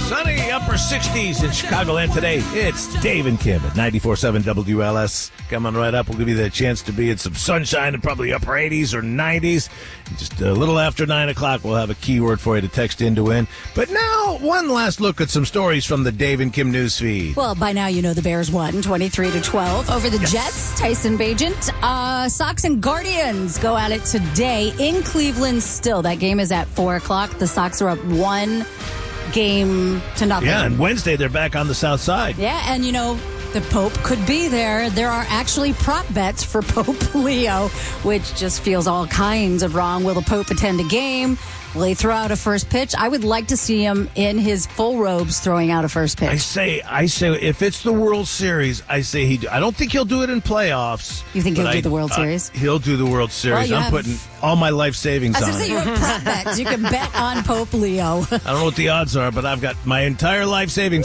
Sunny, upper 60s in Chicagoland today. It's Dave and Kim at 94.7 WLS. Coming right up, we'll give you the chance to be in some sunshine and probably upper 80s or 90s. Just a little after 9 o'clock, we'll have a keyword for you to text in to win. But now, one last look at some stories from the Dave and Kim news feed. Well, by now you know the Bears won 23-12 over the Jets. Tyson Bagent. Sox and Guardians go at it today in Cleveland still. That game is at 4 o'clock. The Sox are up 1-0. Yeah, and Wednesday they're back on the south side. Yeah, and you know, the Pope could be there. There are actually prop bets for Pope Leo, which just feels all kinds of wrong. Will the Pope attend a game? Will he throw out a first pitch? I would like to see him in his full robes throwing out a first pitch. I say, if it's the World Series, I say I don't think he'll do it in playoffs. You think he'll do the World Series? He'll do the World Series. Well, I'm putting all my life savings on it. I was going to say, you have prop bets. You can bet on Pope Leo. I don't know what the odds are, but I've got my entire life savings,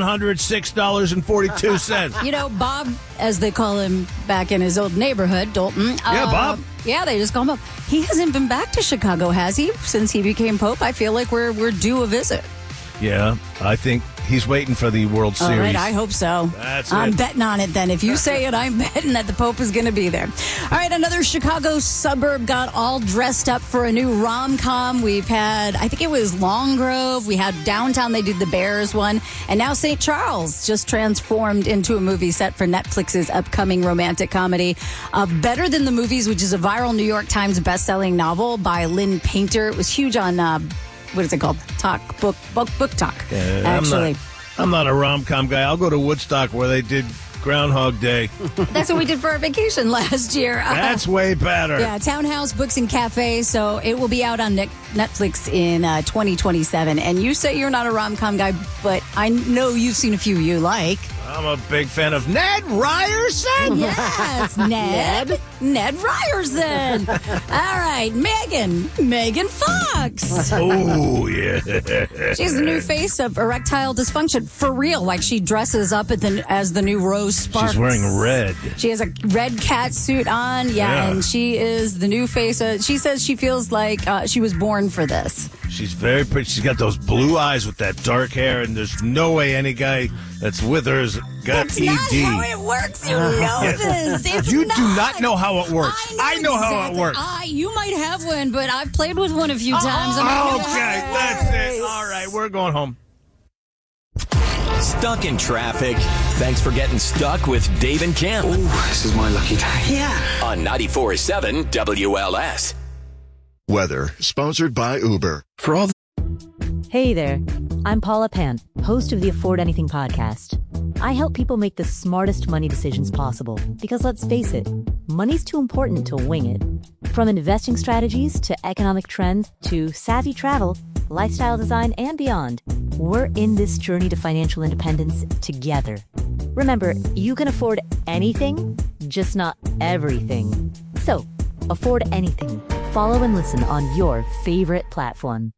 $706.42. You know, Bob, as they call him back in his old neighborhood, Dalton. Yeah, Bob. Yeah, they just call him up. He hasn't been back to Chicago, has he? Since he became Pope, I feel like we're due a visit. Yeah, I think he's waiting for the World Series. All right, I hope so. I'm betting on it then. If you say it, I'm betting that the Pope is going to be there. All right, another Chicago suburb got all dressed up for a new rom-com. We've had, I think it was Long Grove. We had downtown, they did the Bears one. And now St. Charles just transformed into a movie set for Netflix's upcoming romantic comedy. Better Than the Movies, which is a viral New York Times bestselling novel by Lynn Painter. It was huge on... what is it called? Book Talk, actually. I'm not a rom-com guy. I'll go to Woodstock where they did Groundhog Day. That's what we did for our vacation last year. That's way better. Yeah, Townhouse Books and Cafe. So it will be out on Netflix in 2027. And you say you're not a rom-com guy, but I know you've seen a few you like. I'm a big fan of Ned Ryerson. Yes, Ned Ryerson. All right, Megan Fox. Oh, yeah. She's the new face of erectile dysfunction. For real, like she dresses up as the new Rose Sparks. She's wearing red. She has a red cat suit on. Yeah, and she is the new face. She says she feels like she was born for this. She's very pretty. She's got those blue eyes with that dark hair, and there's no way any guy that's with her has got That's ED. That's not how it works. You know this. It's you do not know how it works. I know how it works. You might have one, but I've played with one a few times. Okay, that's it. All right, we're going home. Stuck in traffic? Thanks for getting stuck with Dave and Kim. Oh, this is my lucky day. Yeah. On 94.7 WLS. Weather, sponsored by Uber. For all Hey there, I'm Paula Pant, host of the Afford Anything podcast. I help people make the smartest money decisions possible because let's face it, money's too important to wing it. From investing strategies to economic trends to savvy travel, lifestyle design, and beyond, we're in this journey to financial independence together. Remember, you can afford anything, just not everything. So, afford anything. Follow and listen on your favorite platform.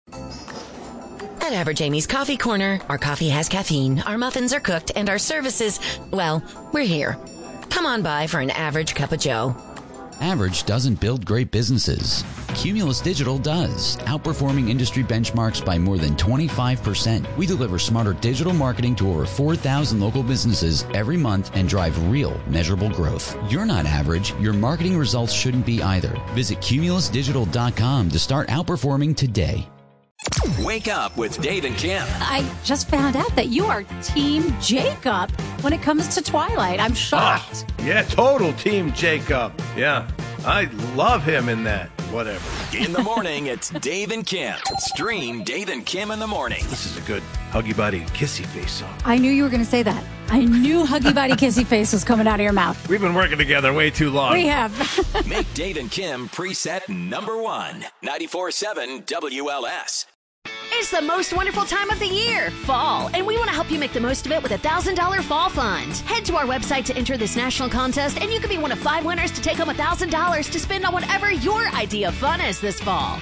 At Average Amy's Coffee Corner, our coffee has caffeine, our muffins are cooked, and our services, well, we're here. Come on by for an average cup of joe. Average doesn't build great businesses. Cumulus Digital does, outperforming industry benchmarks by more than 25%. We deliver smarter digital marketing to over 4,000 local businesses every month and drive real, measurable growth. You're not average. Your marketing results shouldn't be either. Visit cumulusdigital.com to start outperforming today. Wake up with Dave and Kim. I just found out that you are Team Jacob when it comes to Twilight. I'm shocked. Yeah, total Team Jacob. Yeah, I love him in that. Whatever. In the morning, it's Dave and Kim. Stream Dave and Kim in the morning. This is a good Huggy Buddy Kissy Face song. I knew you were going to say that. I knew Huggy Buddy Kissy Face was coming out of your mouth. We've been working together way too long. We have. Make Dave and Kim preset number 1. 94.7 WLS. It's the most wonderful time of the year, fall, and we want to help you make the most of it with a $1,000 fall fund. Head to our website to enter this national contest, and you could be one of 5 winners to take home $1,000 to spend on whatever your idea of fun is this fall.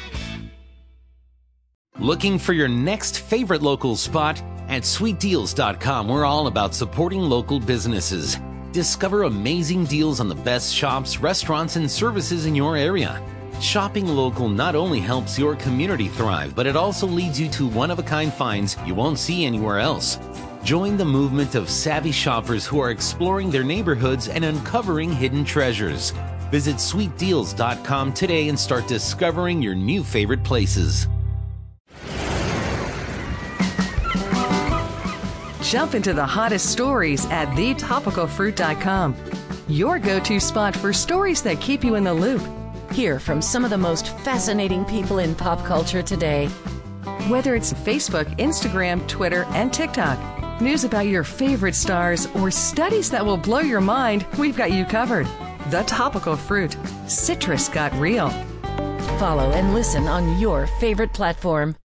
Looking for your next favorite local spot? At sweetdeals.com, we're all about supporting local businesses. Discover amazing deals on the best shops, restaurants, and services in your area. Shopping local not only helps your community thrive, but it also leads you to one-of-a-kind finds you won't see anywhere else. Join the movement of savvy shoppers who are exploring their neighborhoods and uncovering hidden treasures. Visit sweetdeals.com today and start discovering your new favorite places. Jump into the hottest stories at thetopicalfruit.com. Your go-to spot for stories that keep you in the loop. Hear from some of the most fascinating people in pop culture today. Whether it's Facebook, Instagram, Twitter, and TikTok, news about your favorite stars, or studies that will blow your mind, we've got you covered. The Topical Fruit. Citrus got real. Follow and listen on your favorite platform.